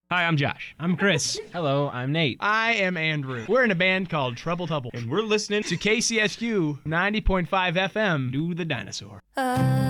Hi, I'm Josh. I'm Chris. Hello, I'm Nate. I am Andrew. We're in a band called Trouble Tubble, And we're listening to KCSU 90.5 FM, Do the Dinosaur.